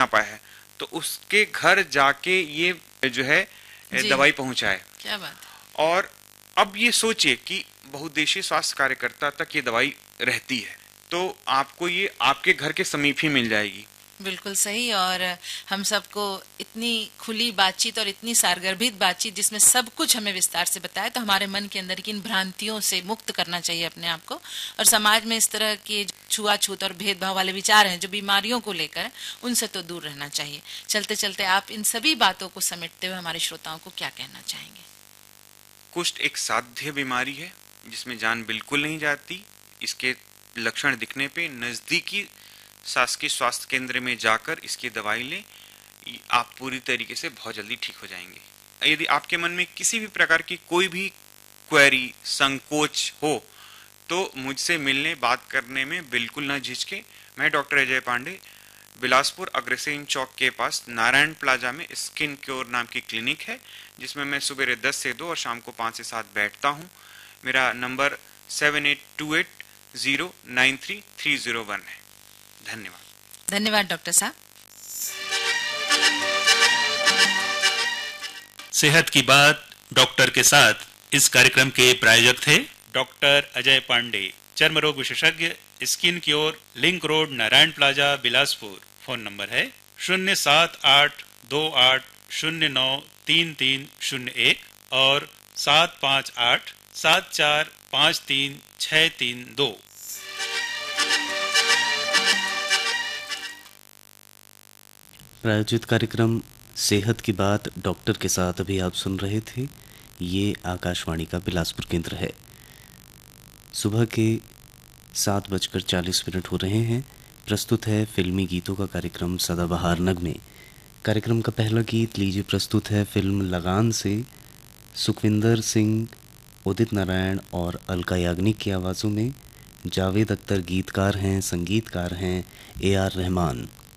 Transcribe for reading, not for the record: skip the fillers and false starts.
पाया है, तो उसके घर जाके ये जो है दवाई पहुंचाए। क्या बात है। और अब ये सोचिए कि बहुउद्देशीय स्वास्थ्य कार्यकर्ता तक ये दवाई रहती है, तो आपको ये आपके घर के समीप ही मिल जाएगी। बिल्कुल सही। और हम सबको इतनी खुली बातचीत और इतनी सारगर्भित बातचीत जिसमें सब कुछ हमें विस्तार से बताया, तो हमारे मन के अंदर की इन भ्रांतियों से मुक्त करना चाहिए अपने आप को, और समाज में इस तरह के छुआछूत और भेदभाव वाले विचार हैं जो बीमारियों को लेकर, उनसे तो दूर रहना चाहिए। चलते चलते आप इन सभी बातों को समेटते हुए हमारे श्रोताओं को क्या कहना चाहेंगे? कुष्ठ एक साध्य बीमारी है जिसमें जान बिल्कुल नहीं जाती। इसके लक्षण दिखने पे नजदीकी शासकीय स्वास्थ्य केंद्र में जाकर इसकी दवाई लें, आप पूरी तरीके से बहुत जल्दी ठीक हो जाएंगे। यदि आपके मन में किसी भी प्रकार की कोई भी क्वेरी, संकोच हो, तो मुझसे मिलने, बात करने में बिल्कुल ना झिझके। मैं डॉक्टर अजय पांडे, बिलासपुर अग्रसेन चौक के पास नारायण प्लाजा में स्किन क्योर नाम की क्लिनिक है, जिसमें मैं सुबह 10 से 2 और शाम को 5 से 7 बैठता हूँ। मेरा नंबर 7828093301 है। धन्यवाद। धन्यवाद डॉक्टर साहब। सेहत की बात डॉक्टर के साथ इस कार्यक्रम के प्रायोजक थे डॉक्टर अजय पांडे, चर्म रोग विशेषज्ञ, skin cure, link road, Narayan plaza, Bilaspur. Phone number है 07828093301 और 75874533632। प्रायोजित कार्यक्रम सेहत की बात डॉक्टर के साथ अभी आप सुन रहे थे। ये आकाशवाणी का बिलासपुर केंद्र है। सुबह के 7:40 हो रहे हैं। प्रस्तुत है फिल्मी गीतों का कार्यक्रम सदाबहार नगमे। कार्यक्रम का पहला गीत लीजिए प्रस्तुत है फिल्म लगान से। सुखविंदर सिंह, उदित नारायण और अलका याग्निक की आवाज़ों में। जावेद अख्तर गीतकार हैं, संगीतकार हैं AR रहमान।